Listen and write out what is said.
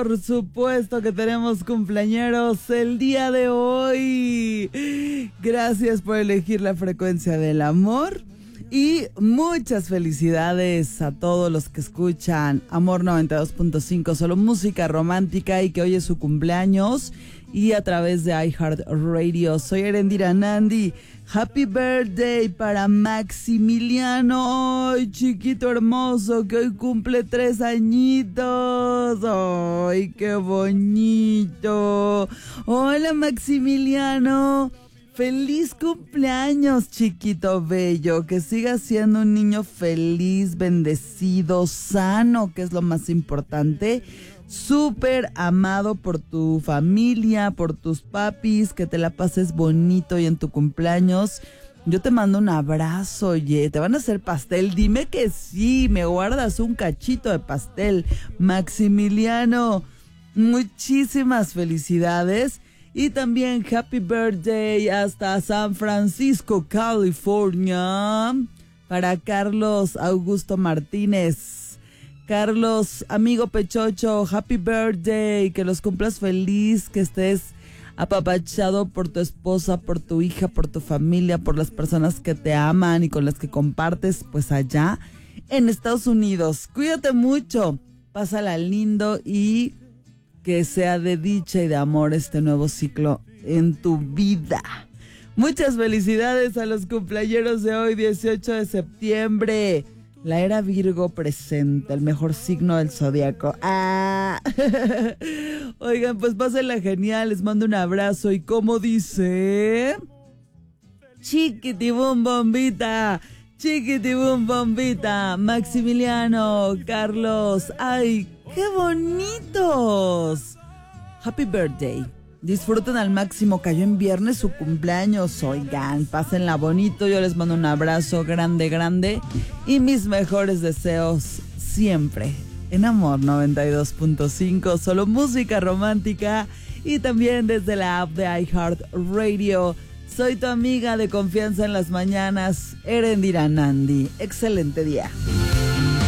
Por supuesto que tenemos cumpleañeros el día de hoy. Gracias por elegir la frecuencia del amor. Y muchas felicidades a todos los que escuchan Amor 92.5, solo música romántica, y que hoy es su cumpleaños. Y a través de iHeartRadio. Soy Erendira Nandi. Happy birthday para Maximiliano. Ay, chiquito hermoso, que hoy cumple 3 añitos. Ay, qué bonito. Hola, Maximiliano. Feliz cumpleaños, chiquito bello. Que sigas siendo un niño feliz, bendecido, sano, que es lo más importante. Súper amado por tu familia, por tus papis, que te la pases bonito y en tu cumpleaños. Yo te mando un abrazo, oye, te van a hacer pastel, dime que sí, me guardas un cachito de pastel. Maximiliano, muchísimas felicidades. Y también happy birthday hasta San Francisco, California, para Carlos Augusto Martínez. Carlos, amigo Pechocho, happy birthday, que los cumplas feliz, que estés apapachado por tu esposa, por tu hija, por tu familia, por las personas que te aman y con las que compartes, pues allá en Estados Unidos. Cuídate mucho, pásala lindo y que sea de dicha y de amor este nuevo ciclo en tu vida. Muchas felicidades a los cumpleañeros de hoy, 18 de septiembre. La era Virgo presente, el mejor signo del zodiaco. ¡Ah! Oigan, pues pásenla genial, les mando un abrazo. Y como dice... Chiquitibum bombita, chiquitibum bombita. Maximiliano, Carlos, ¡ay, qué bonitos! Happy birthday. Disfruten al máximo, cayó en viernes su cumpleaños, oigan, pásenla bonito, yo les mando un abrazo grande, grande, y mis mejores deseos siempre en Amor 92.5, solo música romántica, y también desde la app de iHeartRadio. Soy tu amiga de confianza en las mañanas, Erendira Nandi. Excelente día.